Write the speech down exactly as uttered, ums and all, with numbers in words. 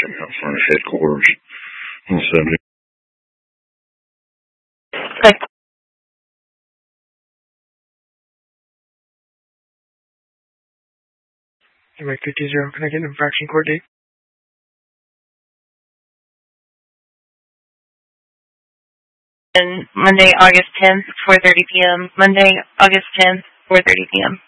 check out front headquarters on seventy. Okay. Mike fifty zero, can I get an infraction court date? And Monday, August tenth, four thirty p.m. Monday, August tenth, four thirty p.m.